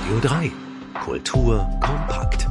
Radio 3. Kultur kompakt.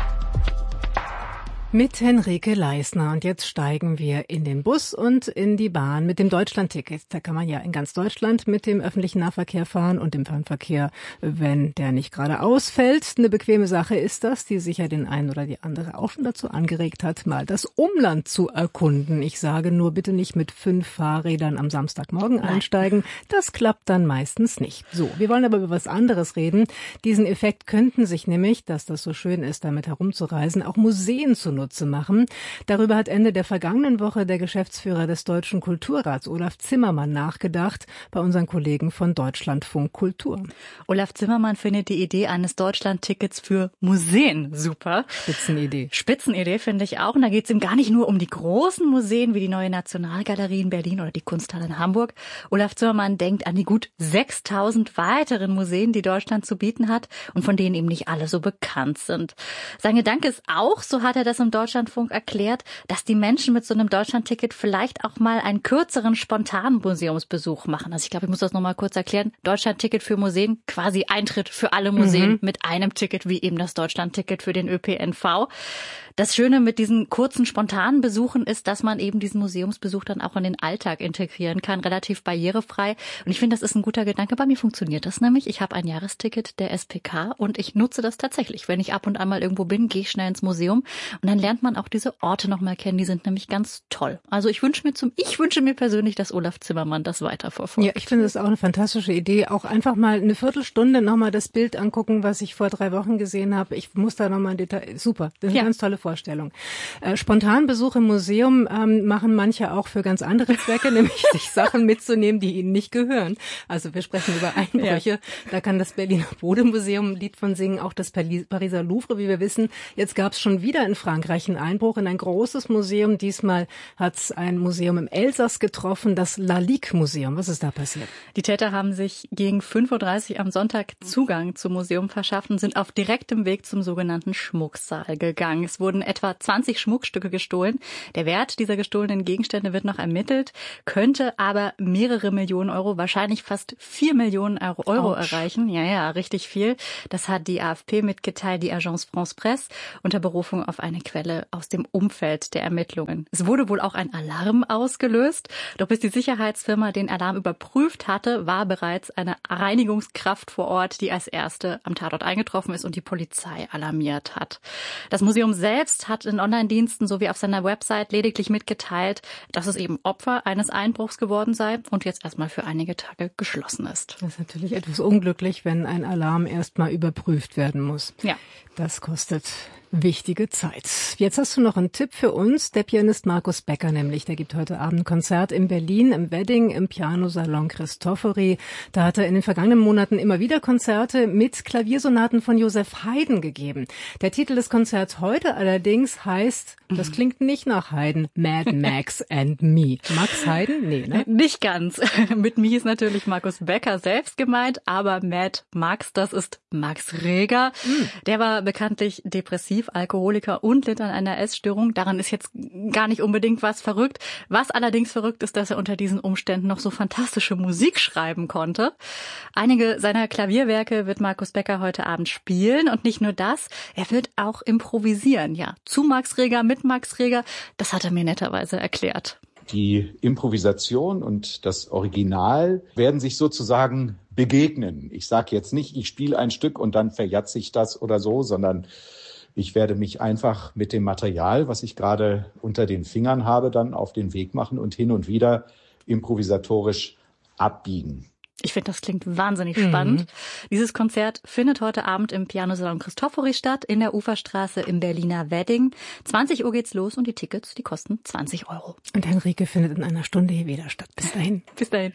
Mit Henrike Leisner. Und jetzt steigen wir in den Bus und in die Bahn mit dem Deutschlandticket. Da kann man ja in ganz Deutschland mit dem öffentlichen Nahverkehr fahren und dem Fernverkehr, wenn der nicht gerade ausfällt. Eine bequeme Sache ist das, die sicher den einen oder die andere auch schon dazu angeregt hat, mal das Umland zu erkunden. Ich sage nur bitte nicht mit 5 Fahrrädern am Samstagmorgen einsteigen. Das klappt dann meistens nicht. So, wir wollen aber über was anderes reden. Diesen Effekt könnten sich nämlich, dass das so schön ist, damit herumzureisen, auch Museen zunutze machen. Darüber hat Ende der vergangenen Woche der Geschäftsführer des Deutschen Kulturrats, Olaf Zimmermann, nachgedacht bei unseren Kollegen von Deutschlandfunk Kultur. Olaf Zimmermann findet die Idee eines Deutschlandtickets für Museen super. Spitzenidee finde ich auch. Und da geht es ihm gar nicht nur um die großen Museen wie die Neue Nationalgalerie in Berlin oder die Kunsthalle in Hamburg. Olaf Zimmermann denkt an die gut 6.000 weiteren Museen, die Deutschland zu bieten hat und von denen eben nicht alle so bekannt sind. Sein Gedanke ist auch, so hat er das im Deutschlandfunk erklärt, dass die Menschen mit so einem Deutschlandticket vielleicht auch mal einen kürzeren, spontanen Museumsbesuch machen. Also ich glaube, ich muss das nochmal kurz erklären. Deutschlandticket für Museen, quasi Eintritt für alle Museen mit einem Ticket, wie eben das Deutschlandticket für den ÖPNV. Das Schöne mit diesen kurzen, spontanen Besuchen ist, dass man eben diesen Museumsbesuch dann auch in den Alltag integrieren kann, relativ barrierefrei. Und ich finde, das ist ein guter Gedanke. Bei mir funktioniert das nämlich. Ich habe ein Jahresticket der SPK und ich nutze das tatsächlich. Wenn ich ab und an mal irgendwo bin, gehe ich schnell ins Museum und dann lernt man auch diese Orte noch mal kennen. Die sind nämlich ganz toll. Also ich wünsche mir persönlich, dass Olaf Zimmermann das weiterverfolgt. Ja, ich finde das auch eine fantastische Idee. Auch einfach mal eine Viertelstunde noch mal das Bild angucken, was ich vor 3 Wochen gesehen habe. Ich muss da noch mal ein Detail. Super, das ist eine ganz tolle Vorstellung. Spontanbesuch im Museum machen manche auch für ganz andere Zwecke, nämlich sich Sachen mitzunehmen, die ihnen nicht gehören. Also wir sprechen über Einbrüche. Ja. Da kann das Berliner Modemuseum ein Lied von singen, auch das Pariser Louvre, wie wir wissen. Jetzt gab es schon wieder in Frankreich einen Einbruch in ein großes Museum. Diesmal hat es ein Museum im Elsass getroffen, das Lalique-Museum. Was ist da passiert? Die Täter haben sich gegen 5.30 Uhr am Sonntag Zugang zum Museum verschafft und sind auf direktem Weg zum sogenannten Schmucksaal gegangen. Es wurden etwa 20 Schmuckstücke gestohlen. Der Wert dieser gestohlenen Gegenstände wird noch ermittelt, könnte aber mehrere Millionen Euro, wahrscheinlich fast 4 Millionen Euro erreichen. Ja, richtig viel. Das hat die AFP mitgeteilt, die Agence France Presse, unter Berufung auf eine Quelle aus dem Umfeld der Ermittlungen. Es wurde wohl auch ein Alarm ausgelöst, doch bis die Sicherheitsfirma den Alarm überprüft hatte, war bereits eine Reinigungskraft vor Ort, die als erste am Tatort eingetroffen ist und die Polizei alarmiert hat. Das Museum selbst hat in Online-Diensten sowie auf seiner Website lediglich mitgeteilt, dass es eben Opfer eines Einbruchs geworden sei und jetzt erstmal für einige Tage geschlossen ist. Das ist natürlich etwas unglücklich, wenn ein Alarm erstmal überprüft werden muss. Ja. Das kostet wichtige Zeit. Jetzt hast du noch einen Tipp für uns. Der Pianist Markus Becker nämlich, der gibt heute Abend ein Konzert in Berlin im Wedding im Pianosalon Cristofori. Da hat er in den vergangenen Monaten immer wieder Konzerte mit Klaviersonaten von Joseph Haydn gegeben. Der Titel des Konzerts heute allerdings heißt, das klingt nicht nach Haydn, Mad Max and Me. Max Haydn? Nee, ne? Nicht ganz. Mit Me ist natürlich Markus Becker selbst gemeint, aber Mad Max, das ist Max Reger. Der war bekanntlich depressiv, Alkoholiker und litt an einer Essstörung. Daran ist jetzt gar nicht unbedingt was verrückt. Was allerdings verrückt ist, dass er unter diesen Umständen noch so fantastische Musik schreiben konnte. Einige seiner Klavierwerke wird Markus Becker heute Abend spielen. Und nicht nur das, er wird auch improvisieren. Ja, zu Max Reger, mit Max Reger. Das hat er mir netterweise erklärt. Die Improvisation und das Original werden sich sozusagen begegnen. Ich sage jetzt nicht, ich spiele ein Stück und dann verjatze ich das oder so, sondern ich werde mich einfach mit dem Material, was ich gerade unter den Fingern habe, dann auf den Weg machen und hin und wieder improvisatorisch abbiegen. Ich finde, das klingt wahnsinnig spannend. Dieses Konzert findet heute Abend im Pianosalon Cristofori statt, in der Uferstraße im Berliner Wedding. 20 Uhr geht's los und die Tickets, die kosten 20 Euro. Und Henrike findet in einer Stunde hier wieder statt. Bis dahin. Bis dahin.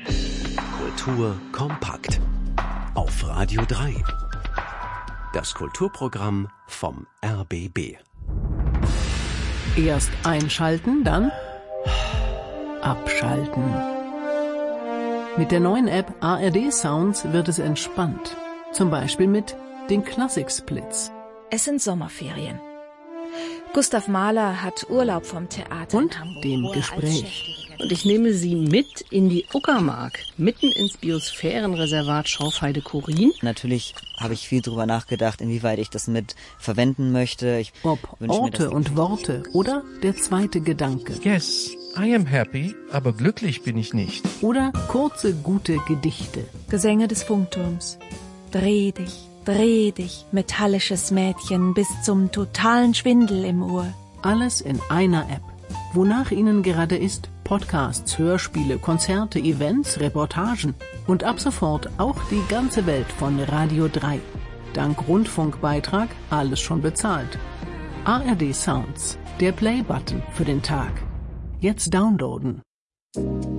Kultur kompakt. Auf Radio 3. Das Kulturprogramm vom RBB. Erst einschalten, dann abschalten. Mit der neuen App ARD Sounds wird es entspannt. Zum Beispiel mit den Klassik-Splits. Es sind Sommerferien. Gustav Mahler hat Urlaub vom Theater und in Hamburg, dem wo er als Gespräch. Chefdirigent Und ich nehme Sie mit in die Uckermark, mitten ins Biosphärenreservat Schorfheide-Chorin. Natürlich habe ich viel drüber nachgedacht, inwieweit ich das mit verwenden möchte. Ob Orte und Worte oder der zweite Gedanke. Yes, I am happy, aber glücklich bin ich nicht. Oder kurze, gute Gedichte. Gesänge des Funkturms. Dreh dich, metallisches Mädchen, bis zum totalen Schwindel im Ohr. Alles in einer App. Wonach Ihnen gerade ist, Podcasts, Hörspiele, Konzerte, Events, Reportagen und ab sofort auch die ganze Welt von Radio 3. Dank Rundfunkbeitrag alles schon bezahlt. ARD Sounds, der Play-Button für den Tag. Jetzt downloaden.